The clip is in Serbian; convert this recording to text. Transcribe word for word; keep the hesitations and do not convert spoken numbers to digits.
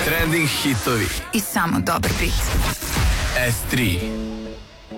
Trending hitovi i samo dobar beat. S tri